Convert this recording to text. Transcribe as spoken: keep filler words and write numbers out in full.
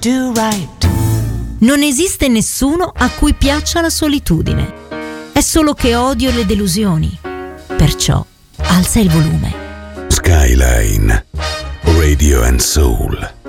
Do right. Non esiste nessuno a cui piaccia la solitudine. È solo che odio le delusioni. Perciò alza il volume. Skyline Radio and Soul.